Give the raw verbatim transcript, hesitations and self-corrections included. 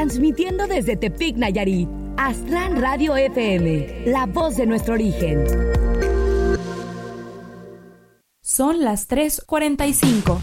transmitiendo desde Tepic, Nayarit. Astran Radio F M, la voz de nuestro origen. Son las tres cuarenta y cinco.